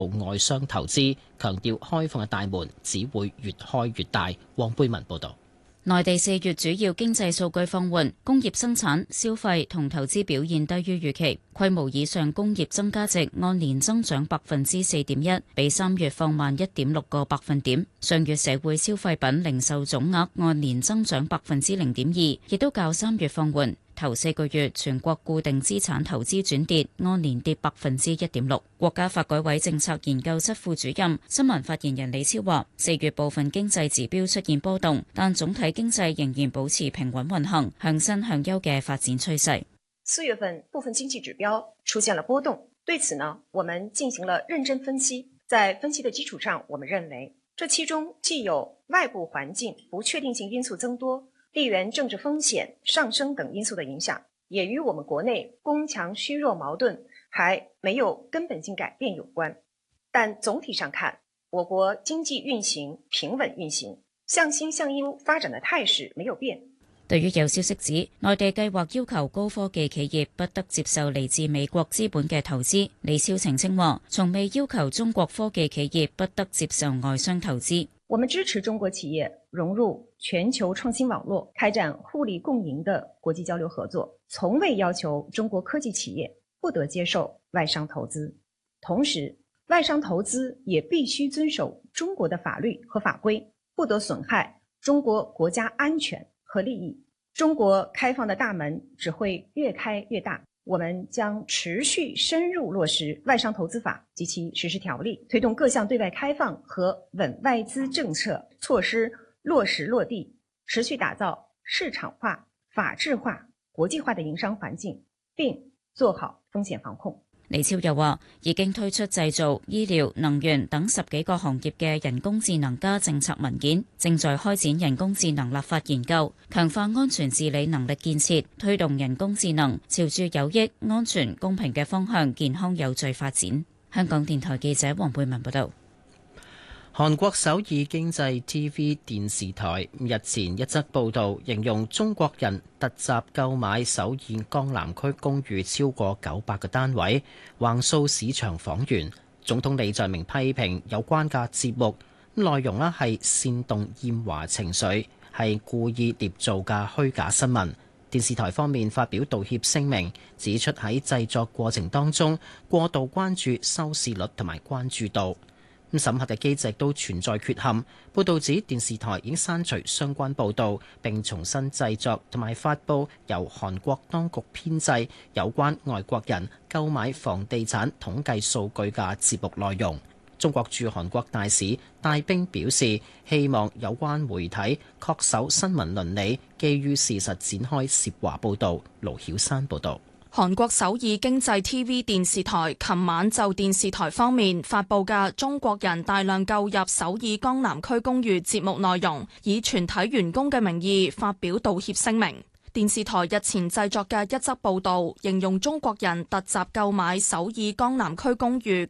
外商投資，強調開放嘅大門只會越開越大。黃貝文報導。 內地4月主要經濟數據放緩，工業生產、消費同投資表現低於預期，規模以上工業增加值按年增長4.1%，比3月放慢1.6個百分點。上月社會消費品零售總額按年增長0.2%，亦都較3月放緩。頭4個月全國固定資產投資轉跌，按年跌1.6%。國家發改委政策研究室副主任、新聞發言人李超話：4月部分經濟指標出現波動，但總體經濟仍然保持平穩運行，向新向優嘅發展趨勢。 4月份部分經濟指標出現了波動，對此呢，我們進行了認真分析。在分析的基礎上，我們認為這其中既有外部環境不確定性因素增多、地緣政治風險上升等因素的影響，也與我們國內供強虛弱矛盾還沒有根本性改變有關。但總體上看，我國經濟運行平穩運行，向新向優發展的態勢沒有變。 對於有消息指內地計劃要求高科技企業不得接受嚟自美國資本嘅投資，李超澄清話，從未要求中國科技企業不得接受外商投資。 我們支持中國企業融入全球創新網絡，開展互利共贏的國際交流合作，從未要求中國科技企業不得接受外商投資。同時，外商投資也必須遵守中國的法律和法規，不得損害中國國家安全和利益。中國開放的大門只會越開越大。我們將持續深入落實外商投資法及其實施條例，推動各項對外開放和穩外資政策措施落實落地，持續打造市場化、法治化、國際化的營商環境，並做好風險防控。 李超又話，已經推出製造、醫療、能源等10幾個行業嘅人工智能加政策文件，正在開展人工智能立法研究，強化安全治理能力建設，推動人工智能朝住有益、安全、公平嘅方向健康有序發展。香港電台記者黃貝文報道。 韓國首爾經濟 TV 電視台日前一則報道，形容中國人突襲購買首爾江南區公寓超過900個單位，橫掃市場房源。總統李在明批評有關嘅節目內容係煽動厭華情緒，係故意捏造嘅虛假新聞。電視台方面發表道歉聲明，指出喺製作過程當中過度關注收視率同埋關注度。審核嘅機制都存在缺陷。報導指電視台已經刪除相關報導，並重新製作同埋發布由韓國當局編製有關外國人購買房地產統計數據嘅節目內容。中國駐韓國大使戴兵表示，希望有關媒體恪守新聞倫理，基於事實展開涉華報導。盧曉山報導。 韓國首爾經濟 TV 電視台琴晚就電視台方面發布嘅中國人大量購入首爾江南區公寓節目內容，以全體員工嘅名義發表道歉聲明。電視台日前製作嘅一則報道，形容中國人突襲購買首爾江南區公寓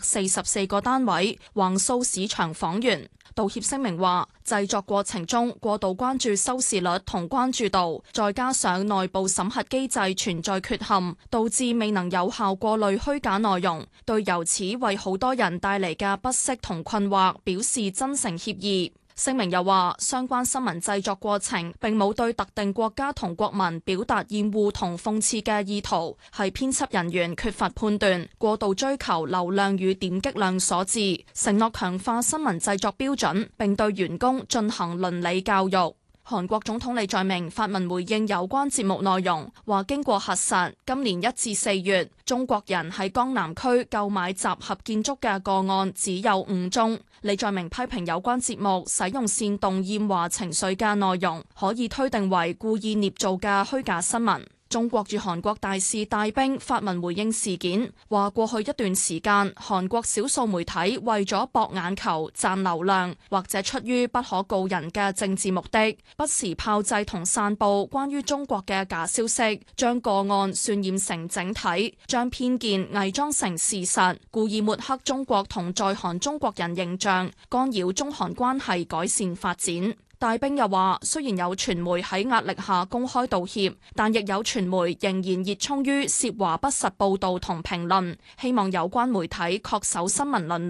944個單位，橫掃市場房源。道歉聲明話，製作過程中過度關注收視率同關注度，再加上內部審核機制存在缺陷，導致未能有效過濾虛假內容，對由此為好多人帶嚟嘅不適同困惑表示真誠歉意。聲明又話，相關新聞製作過程並冇對特定國家同國民表達厭惡同諷刺嘅意圖，係編輯人員缺乏判斷、過度追求流量與點擊量所致，承諾強化新聞製作標準，並對員工進行倫理教育。韓國總統李在明發文回應有關節目內容，話經過核實，今年1至4月，中國人喺江南區購買集合建築嘅個案只有5宗。李在明批評有關節目使用煽動厭華情緒嘅內容，可以推定為故意捏造嘅虛假新聞。中國駐韓國大使戴兵發文回應事件，話過去一段時間，韓國少數媒體為咗博眼球、賺流量，或者出於不可告人嘅政治目的，不時炮製同散佈關於中國嘅假消息，將個案渲染成整體，將偏見偽裝成事實，故意抹黑中國同在韓中國人形象，干擾中韓關係改善發展。 大兵又話，雖然有傳媒喺壓力下公開道歉，但亦有傳媒仍然熱衷於涉華不實報導同評論，希望有關媒體恪守新聞倫